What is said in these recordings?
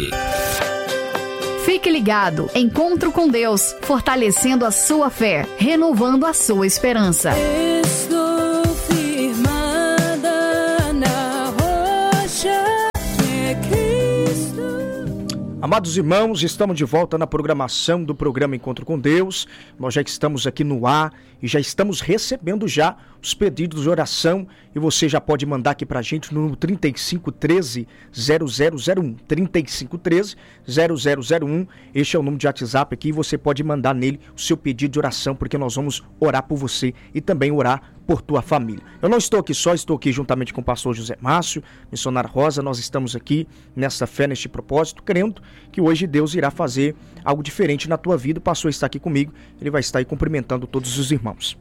Fique ligado. Encontro com Deus, fortalecendo a sua fé, renovando a sua esperança. Estou firmada na rocha que é Cristo. Amados irmãos, estamos de volta na programação do programa Encontro com Deus. Nós já estamos aqui no ar e já estamos recebendo já os pedidos de oração e você já pode mandar aqui pra gente no 3513-0001, 3513-0001, este é o número de WhatsApp aqui e você pode mandar nele o seu pedido de oração, porque nós vamos orar por você e também orar por tua família. Eu não estou aqui só, estou aqui juntamente com o pastor José Márcio, missionário Rosa, nós estamos aqui nessa fé, neste propósito, crendo que hoje Deus irá fazer algo diferente na tua vida. O pastor está aqui comigo, ele vai estar aí cumprimentando todos os irmãos.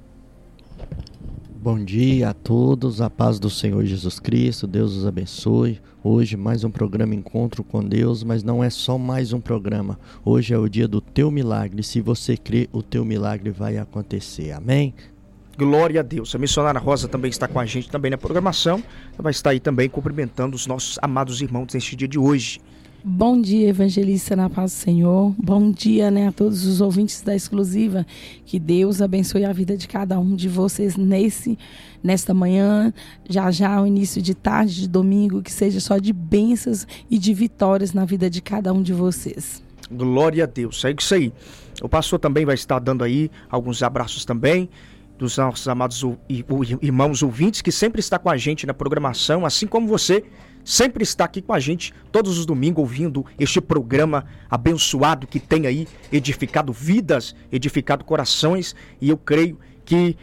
Bom dia a todos, a paz do Senhor Jesus Cristo, Deus os abençoe. Hoje mais um programa Encontro com Deus, mas não é só mais um programa. Hoje é o dia do teu milagre. Se você crê, o teu milagre vai acontecer. Amém? Glória a Deus. A missionária Rosa também está com a gente também na programação. Ela vai estar aí também cumprimentando os nossos amados irmãos neste dia de hoje. Bom dia, evangelista na paz do Senhor. Bom dia, a todos os ouvintes da Exclusiva. Que Deus abençoe a vida de cada um de vocês nesta manhã, já o início de tarde, de domingo, que seja só de bênçãos e de vitórias na vida de cada um de vocês. Glória a Deus. É isso aí. O pastor também vai estar dando aí alguns abraços também dos nossos amados irmãos ouvintes que sempre está com a gente na programação, assim como você sempre está aqui com a gente todos os domingos ouvindo este programa abençoado que tem aí edificado vidas, edificado corações, e eu creio que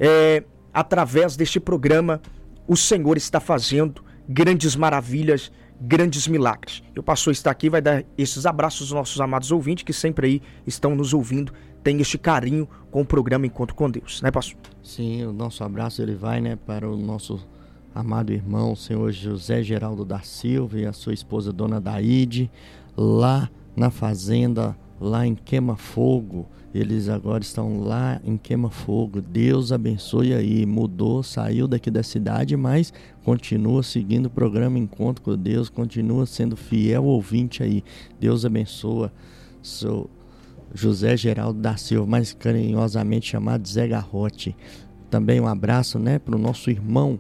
através deste programa o Senhor está fazendo grandes maravilhas, grandes milagres. E o pastor está aqui, vai dar esses abraços aos nossos amados ouvintes que sempre aí estão nos ouvindo, tem este carinho com o programa Encontro com Deus, né, pastor? Sim, o nosso abraço ele vai, para o nosso amado irmão, o senhor José Geraldo da Silva e a sua esposa Dona Daide, lá na fazenda, lá em Queima Fogo. Eles agora estão lá em Queima Fogo. Deus abençoe aí. Mudou, saiu daqui da cidade, mas continua seguindo o programa Encontro com Deus, continua sendo fiel ouvinte aí. Deus abençoa. Sou José Geraldo da Silva, mais carinhosamente chamado Zé Garrote. Também um abraço, para o nosso irmão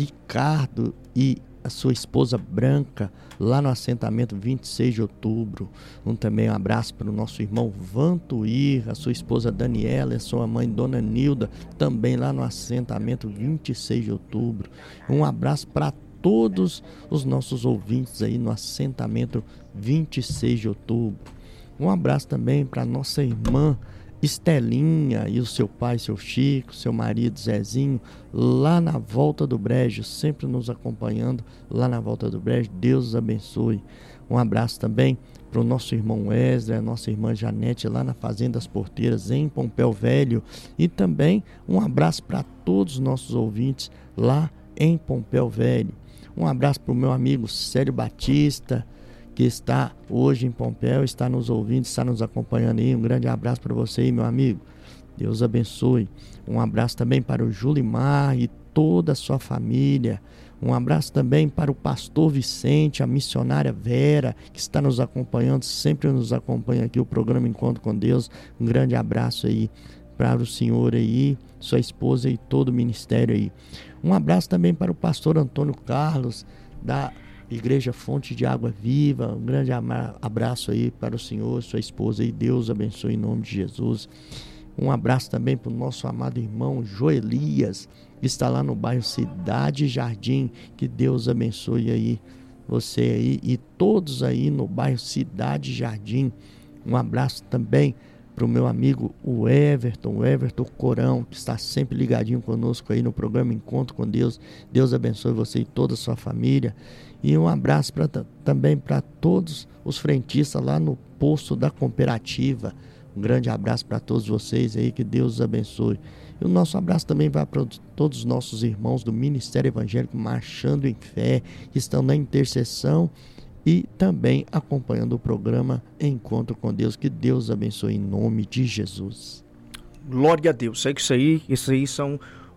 Ricardo e a sua esposa Branca, lá no assentamento 26 de outubro. Também um abraço para o nosso irmão Vantuir, a sua esposa Daniela e a sua mãe Dona Nilda, também lá no assentamento 26 de outubro. Um abraço para todos os nossos ouvintes aí no assentamento 26 de outubro. Um abraço também para nossa irmã Estelinha e o seu pai, seu Chico, seu marido Zezinho, lá na Volta do Brejo, sempre nos acompanhando lá na Volta do Brejo. Deus os abençoe. Um abraço também para o nosso irmão Wesley, a nossa irmã Janete, lá na Fazenda das Porteiras, em Pompéu Velho. E também um abraço para todos os nossos ouvintes lá em Pompéu Velho. Um abraço para o meu amigo Célio Batista, que está hoje em Pompéu, está nos ouvindo, está nos acompanhando aí. Um grande abraço para você aí, meu amigo. Deus abençoe. Um abraço também para o Julimar e toda a sua família. Um abraço também para o pastor Vicente, a missionária Vera, que está nos acompanhando, sempre nos acompanha aqui o programa Encontro com Deus. Um grande abraço aí para o senhor aí, sua esposa e todo o ministério aí. Um abraço também para o pastor Antônio Carlos, da Igreja Fonte de Água Viva. Um grande abraço aí para o senhor, sua esposa e Deus abençoe em nome de Jesus. Um abraço também para o nosso amado irmão Joelias, que está lá no bairro Cidade Jardim. Que Deus abençoe aí você aí e todos aí no bairro Cidade Jardim. Um abraço também para o meu amigo o Everton Corão, que está sempre ligadinho conosco aí no programa Encontro com Deus. Deus abençoe você e toda a sua família. E um abraço também para todos os frentistas lá no posto da cooperativa. Um grande abraço para todos vocês aí, que Deus os abençoe. E o nosso abraço também vai para todos os nossos irmãos do Ministério Evangélico Marchando em Fé, que estão na intercessão e também acompanhando o programa Encontro com Deus. Que Deus abençoe em nome de Jesus. Glória a Deus. É que isso aí são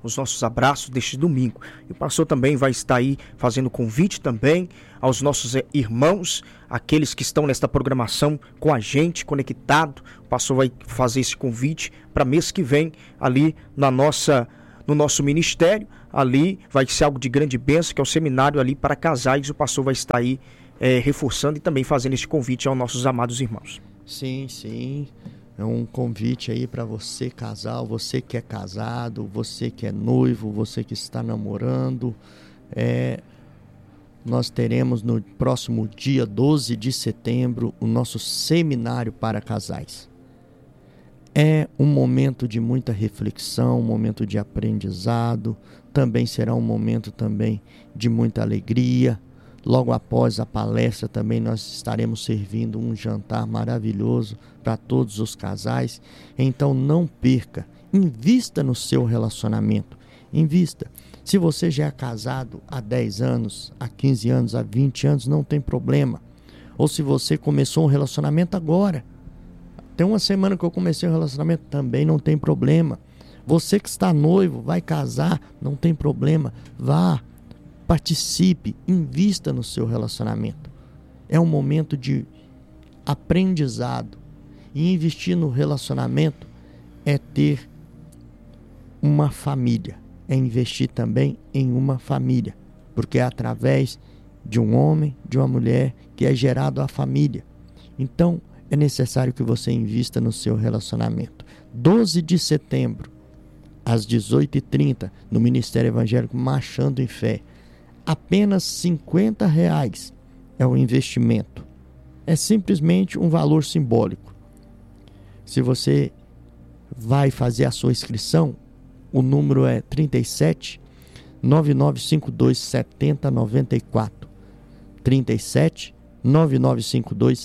os nossos abraços deste domingo. E o pastor também vai estar aí fazendo convite também aos nossos irmãos, aqueles que estão nesta programação com a gente, conectado. O pastor vai fazer esse convite para mês que vem, ali no nosso ministério. Ali vai ser algo de grande bênção, que é o seminário ali para casais. O pastor vai estar aí reforçando e também fazendo este convite aos nossos amados irmãos. Sim, sim. É um convite aí para você, casal, você que é casado, você que é noivo, você que está namorando. Nós teremos no próximo dia 12 de setembro o nosso seminário para casais. É um momento de muita reflexão, um momento de aprendizado, também será um momento também de muita alegria. Logo após a palestra também nós estaremos servindo um jantar maravilhoso para todos os casais. Então não perca, invista no seu relacionamento, invista. Se você já é casado há 10 anos, há 15 anos, há 20 anos, não tem problema. Ou se você começou um relacionamento agora, tem uma semana que eu comecei um relacionamento, também não tem problema. Você que está noivo, vai casar, não tem problema, vá. Participe, invista no seu relacionamento. É um momento de aprendizado. E investir no relacionamento é ter uma família. É investir também em uma família. Porque é através de um homem, de uma mulher, que é gerado a família. Então, é necessário que você invista no seu relacionamento. 12 de setembro, às 18h30, no Ministério Evangélico Marchando em Fé. Apenas R$50 é o investimento. É simplesmente um valor simbólico. Se você vai fazer a sua inscrição, o número é 37 9952 7094. 37 9952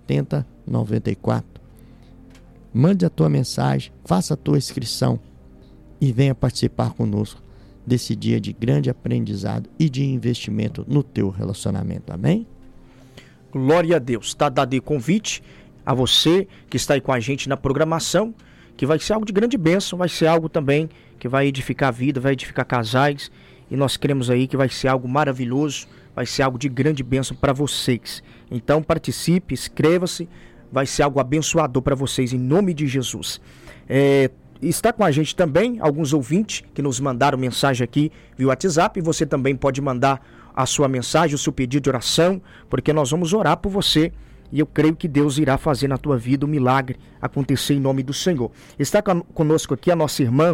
7094. Mande a tua mensagem, faça a tua inscrição e venha participar conosco desse dia de grande aprendizado e de investimento no teu relacionamento. Amém? Glória a Deus. Está dado o convite a você que está aí com a gente na programação, que vai ser algo de grande bênção, vai ser algo também que vai edificar a vida, vai edificar casais, e nós queremos aí que vai ser algo maravilhoso, vai ser algo de grande bênção para vocês. Então participe, inscreva-se, vai ser algo abençoador para vocês em nome de Jesus. Está com a gente também alguns ouvintes que nos mandaram mensagem aqui via WhatsApp, e você também pode mandar a sua mensagem, o seu pedido de oração, porque nós vamos orar por você, e eu creio que Deus irá fazer na tua vida um milagre acontecer em nome do Senhor. Está conosco aqui a nossa irmã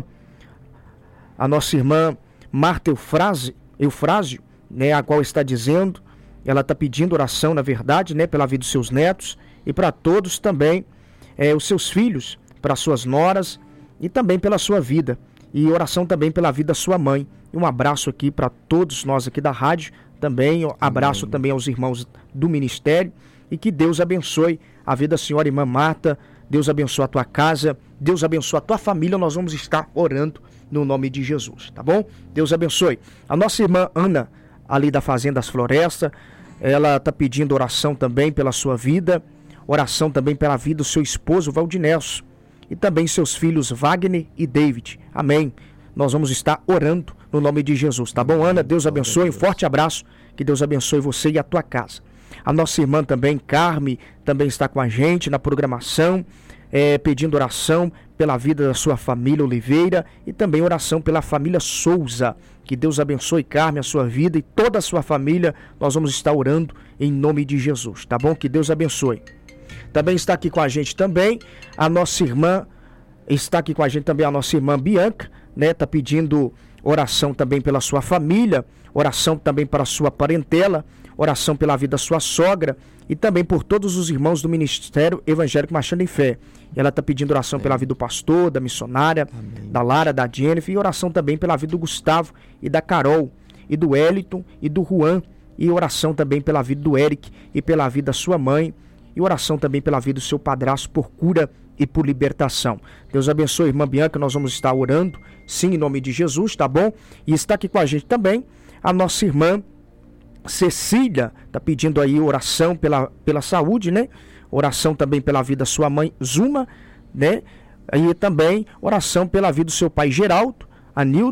Marta Eufrásio, né, a qual está dizendo, ela está pedindo oração, na verdade, né, pela vida dos seus netos, e para todos também, os seus filhos, para suas noras, e também pela sua vida, e oração também pela vida da sua mãe. E um abraço aqui para todos nós aqui da rádio, também abraço também aos irmãos do ministério, e que Deus abençoe a vida da senhora irmã Marta, Deus abençoe a tua casa, Deus abençoe a tua família. Nós vamos estar orando no nome de Jesus, tá bom? Deus abençoe. A nossa irmã Ana, ali da Fazenda das Florestas, ela está pedindo oração também pela sua vida, oração também pela vida do seu esposo Valdinelso, e também seus filhos Wagner e David. Amém. Nós vamos estar orando no nome de Jesus, tá bom, Ana? Deus abençoe, um forte abraço, que Deus abençoe você e a tua casa. A nossa irmã também, Carme, também está com a gente na programação, pedindo oração pela vida da sua família Oliveira, e também oração pela família Souza. Que Deus abençoe, Carme, a sua vida e toda a sua família. Nós vamos estar orando em nome de Jesus, tá bom? Que Deus abençoe. Também está aqui com a gente também a nossa irmã, Bianca, né? Está pedindo oração também pela sua família, oração também para a sua parentela, oração pela vida da sua sogra, e também por todos os irmãos do Ministério Evangélico Marchando em Fé. Ela está pedindo oração pela vida do pastor, da missionária, da Lara, da Jennifer, e oração também pela vida do Gustavo e da Carol, e do Wellington e do Juan, e oração também pela vida do Eric e pela vida da sua mãe, e oração também pela vida do seu padrasto por cura e por libertação. Deus abençoe, irmã Bianca, nós vamos estar orando, sim, em nome de Jesus, tá bom? E está aqui com a gente também a nossa irmã Cecília, está pedindo aí oração pela saúde, né? Oração também pela vida da sua mãe Zuma, né? E também oração pela vida do seu pai Geraldo, Anildo,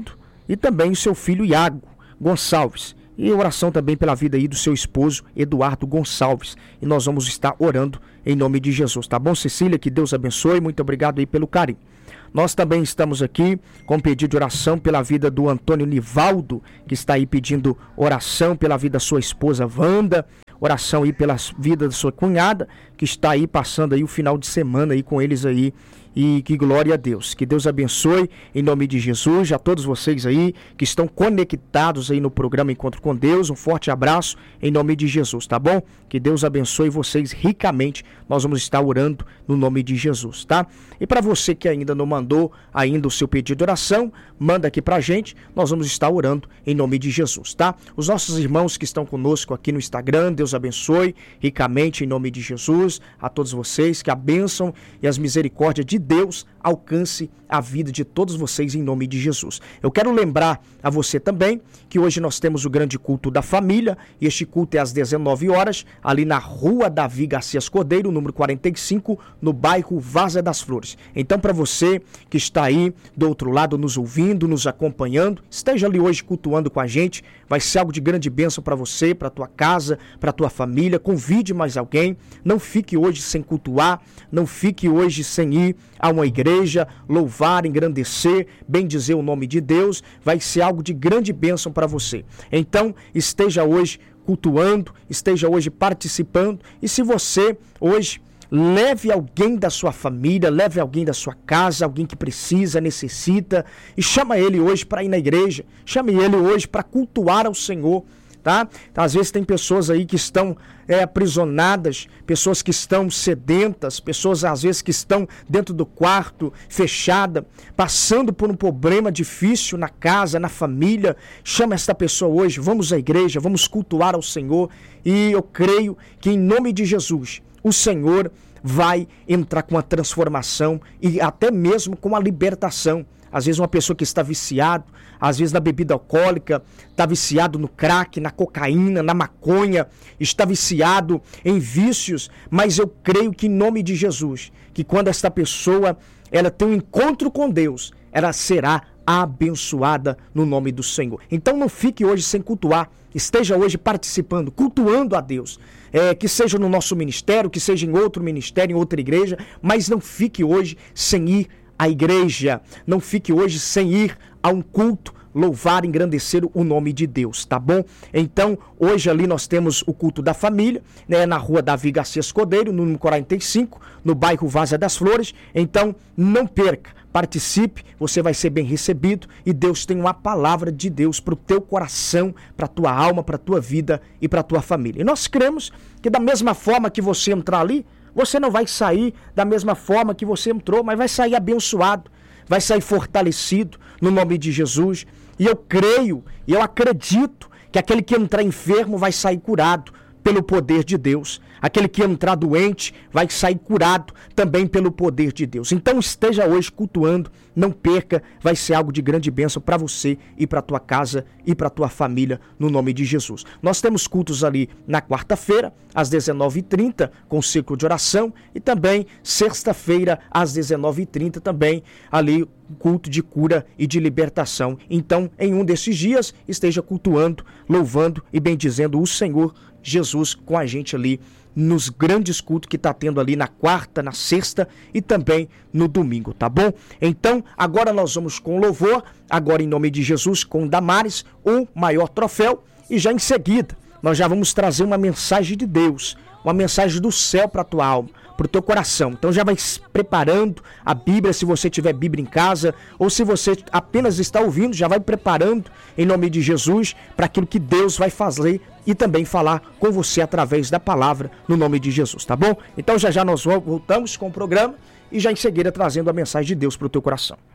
e também o seu filho Iago Gonçalves. E oração também pela vida aí do seu esposo Eduardo Gonçalves. E nós vamos estar orando em nome de Jesus, tá bom, Cecília? Que Deus abençoe, muito obrigado aí pelo carinho. Nós também estamos aqui com pedido de oração pela vida do Antônio Nivaldo, que está aí pedindo oração pela vida da sua esposa Wanda, oração aí pela vida da sua cunhada, que está aí passando aí o final de semana aí com eles aí. E que glória a Deus, que Deus abençoe em nome de Jesus, a todos vocês aí que estão conectados aí no programa Encontro com Deus, um forte abraço em nome de Jesus, tá bom? Que Deus abençoe vocês ricamente, nós vamos estar orando no nome de Jesus, tá? E para você que ainda não mandou ainda o seu pedido de oração, manda aqui pra gente, nós vamos estar orando em nome de Jesus, tá? Os nossos irmãos que estão conosco aqui no Instagram, Deus abençoe ricamente em nome de Jesus, a todos vocês, que a bênção e as misericórdias de Deus alcance a vida de todos vocês em nome de Jesus. Eu quero lembrar a você também que hoje nós temos o grande culto da família, e este culto é às 19 horas, ali na Rua Davi Garcias Cordeiro, número 45, no bairro Várzea das Flores. Então, para você que está aí do outro lado nos ouvindo, nos acompanhando, esteja ali hoje cultuando com a gente, vai ser algo de grande bênção para você, para tua casa, para tua família. Convide mais alguém, não fique hoje sem cultuar, não fique hoje sem ir a uma igreja, louvar, engrandecer, bendizer o nome de Deus, vai ser algo de grande bênção para você. Então, esteja hoje cultuando, esteja hoje participando, e se você hoje leve alguém da sua família, leve alguém da sua casa, alguém que precisa, necessita, e chama ele hoje para ir na igreja, chame ele hoje para cultuar ao Senhor, tá? Às vezes tem pessoas aí que estão aprisionadas, pessoas que estão sedentas, pessoas às vezes que estão dentro do quarto, fechada, passando por um problema difícil na casa, na família. Chama esta pessoa hoje, vamos à igreja, vamos cultuar ao Senhor, e eu creio que em nome de Jesus, o Senhor vai entrar com a transformação e até mesmo com a libertação. Às vezes uma pessoa que está viciado, às vezes na bebida alcoólica, está viciado no crack, na cocaína, na maconha, está viciado em vícios, mas eu creio que em nome de Jesus, que quando esta pessoa ela tem um encontro com Deus, ela será abençoada no nome do Senhor. Então não fique hoje sem cultuar, esteja hoje participando, cultuando a Deus, que seja no nosso ministério, que seja em outro ministério, em outra igreja, mas não fique hoje sem ir à igreja, não fique hoje sem ir a um culto, louvar, engrandecer o nome de Deus, tá bom? Então, hoje ali nós temos o culto da família, né, na Rua Davi Garcias Cordeiro, número 45, no bairro Várzea das Flores. Então, não perca, participe, você vai ser bem recebido, e Deus tem uma palavra de Deus para o teu coração, para a tua alma, para a tua vida e para a tua família. E nós cremos que da mesma forma que você entrar ali, você não vai sair da mesma forma que você entrou, mas vai sair abençoado, vai sair fortalecido no nome de Jesus. E eu creio, e eu acredito que aquele que entrar enfermo vai sair curado pelo poder de Deus. Aquele que entrar doente vai sair curado também pelo poder de Deus. Então esteja hoje cultuando, não perca, vai ser algo de grande bênção para você e para tua casa e para tua família, no nome de Jesus. Nós temos cultos ali na quarta-feira, às 19h30, com ciclo de oração, e também sexta-feira, às 19h30, também ali culto de cura e de libertação. Então, em um desses dias, esteja cultuando, louvando e bendizendo o Senhor Jesus com a gente ali nos grandes cultos que está tendo ali na quarta, na sexta e também no domingo, tá bom? Então, agora nós vamos com louvor, agora em nome de Jesus, com Damares, o maior troféu, e já em seguida nós já vamos trazer uma mensagem de Deus, uma mensagem do céu para a tua alma, para o teu coração. Então já vai preparando a Bíblia, se você tiver Bíblia em casa, ou se você apenas está ouvindo, já vai preparando em nome de Jesus para aquilo que Deus vai fazer e também falar com você através da palavra no nome de Jesus, tá bom? Então já nós voltamos com o programa e já em seguida trazendo a mensagem de Deus para o teu coração.